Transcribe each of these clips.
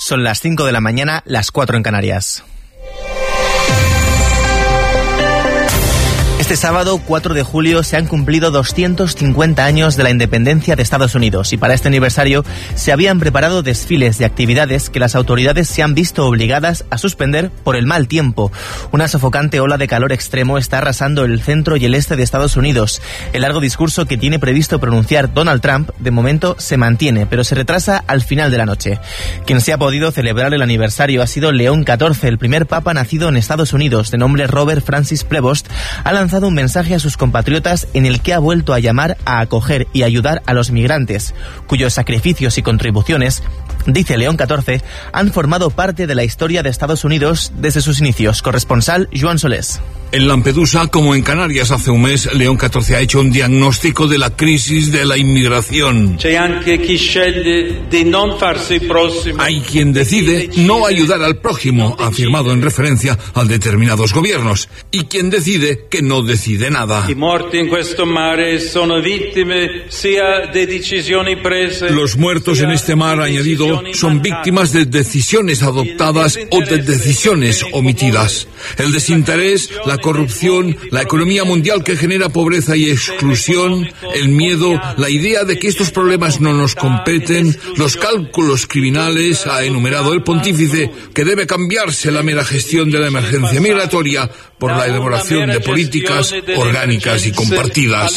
Son las 5 de la mañana, las 4 en Canarias. Este sábado, 4 de julio, se han cumplido 250 años de la independencia de Estados Unidos y para este aniversario se habían preparado desfiles de actividades que las autoridades se han visto obligadas a suspender por el mal tiempo. Una sofocante ola de calor extremo está arrasando el centro y el este de Estados Unidos. El largo discurso que tiene previsto pronunciar Donald Trump de momento se mantiene, pero se retrasa al final de la noche. Quien se ha podido celebrar el aniversario ha sido León XIV, el primer papa nacido en Estados Unidos, de nombre Robert Francis Prevost. Ha lanzado un mensaje a sus compatriotas en el que ha vuelto a llamar a acoger y ayudar a los migrantes, cuyos sacrificios y contribuciones, dice León XIV, han formado parte de la historia de Estados Unidos desde sus inicios. Corresponsal Joan Solés. En Lampedusa, como en Canarias hace un mes, León XIV ha hecho un diagnóstico de la crisis de la inmigración. Hay quien decide no ayudar al prójimo, ha afirmado en referencia a determinados gobiernos, y quien decide que no decide nada. Los muertos en este mar, ha añadido, son víctimas de decisiones adoptadas o de decisiones omitidas. El desinterés, la corrupción, la economía mundial que genera pobreza y exclusión, el miedo, la idea de que estos problemas no nos competen, los cálculos criminales, ha enumerado el pontífice, que debe cambiarse la mera gestión de la emergencia migratoria por la elaboración de políticas orgánicas y compartidas.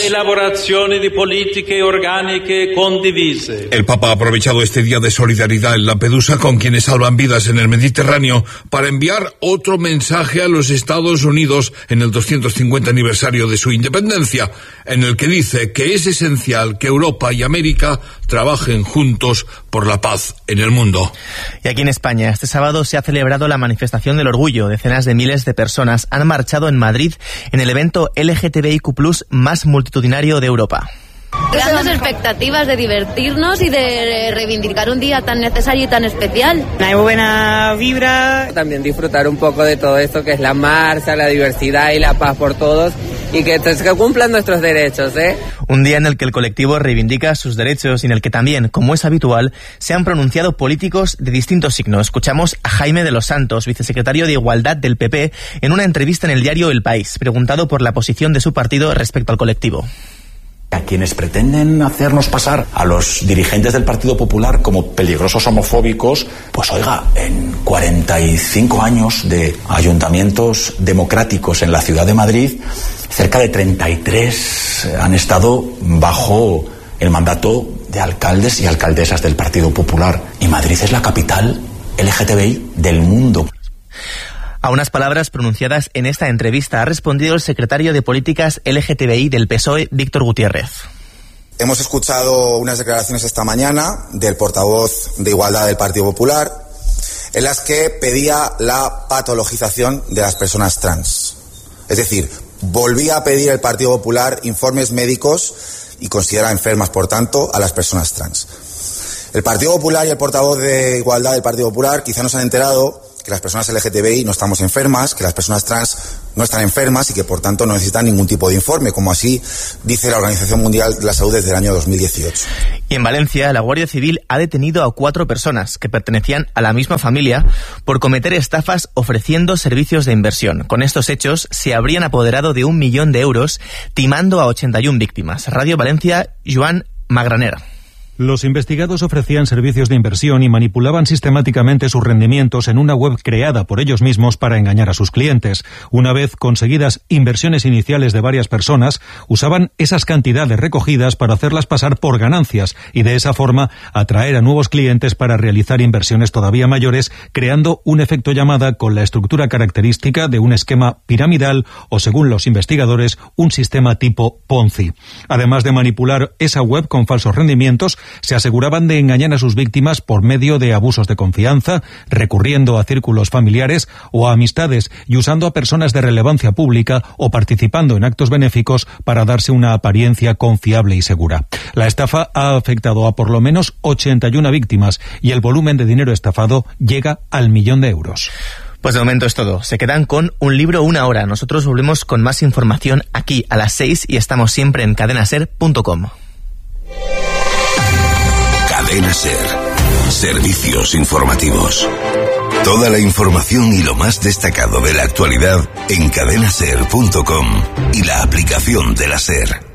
El Papa ha aprovechado este día de solidaridad en Lampedusa con quienes salvan vidas en el Mediterráneo para enviar otro mensaje a los Estados Unidos en el 250 aniversario de su independencia, en el que dice que es esencial que Europa y América trabajen juntos por la paz en el mundo. Y aquí en España, este sábado se ha celebrado la manifestación del orgullo. Decenas de miles de personas han marchado en Madrid en el evento LGTBIQ+ más multitudinario de Europa. Grandes expectativas de divertirnos y de reivindicar un día tan necesario y tan especial. Hay buena vibra. También disfrutar un poco de todo esto que es la marcha, la diversidad y la paz por todos y que cumplan nuestros derechos, Un día en el que el colectivo reivindica sus derechos y en el que también, como es habitual, se han pronunciado políticos de distintos signos. Escuchamos a Jaime de los Santos, vicesecretario de Igualdad del PP, en una entrevista en el diario El País, preguntado por la posición de su partido respecto al colectivo. A quienes pretenden hacernos pasar a los dirigentes del Partido Popular como peligrosos homofóbicos, pues oiga, en 45 años de ayuntamientos democráticos en la ciudad de Madrid, cerca de 33 han estado bajo el mandato de alcaldes y alcaldesas del Partido Popular. Y Madrid es la capital LGTBI del mundo. A unas palabras pronunciadas en esta entrevista ha respondido el secretario de Políticas LGTBI del PSOE, Víctor Gutiérrez. Hemos escuchado unas declaraciones esta mañana del portavoz de Igualdad del Partido Popular en las que pedía la patologización de las personas trans. Es decir, volvía a pedir el Partido Popular informes médicos y considera enfermas, por tanto, a las personas trans. El Partido Popular y el portavoz de Igualdad del Partido Popular quizá no se han enterado que las personas LGTBI no estamos enfermas, que las personas trans no están enfermas y que por tanto no necesitan ningún tipo de informe, como así dice la Organización Mundial de la Salud desde el año 2018. Y en Valencia, la Guardia Civil ha detenido a 4 personas que pertenecían a la misma familia por cometer estafas ofreciendo servicios de inversión. Con estos hechos se habrían apoderado de 1 millón de euros, timando a 81 víctimas. Radio Valencia, Joan Magraner. Los investigados ofrecían servicios de inversión y manipulaban sistemáticamente sus rendimientos en una web creada por ellos mismos para engañar a sus clientes. Una vez conseguidas inversiones iniciales de varias personas, usaban esas cantidades recogidas para hacerlas pasar por ganancias y de esa forma atraer a nuevos clientes para realizar inversiones todavía mayores, creando un efecto llamada con la estructura característica de un esquema piramidal o, según los investigadores, un sistema tipo Ponzi. Además de manipular esa web con falsos rendimientos, se aseguraban de engañar a sus víctimas por medio de abusos de confianza, recurriendo a círculos familiares o a amistades y usando a personas de relevancia pública o participando en actos benéficos para darse una apariencia confiable y segura. La estafa ha afectado a por lo menos 81 víctimas y el volumen de dinero estafado llega al 1 millón de euros. Pues de momento es todo. Se quedan con Un libro, una hora. Nosotros volvemos con más información aquí a las 6 y estamos siempre en cadenaser.com. Cadena Ser. Servicios informativos. Toda la información y lo más destacado de la actualidad en cadenaser.com y la aplicación de la SER.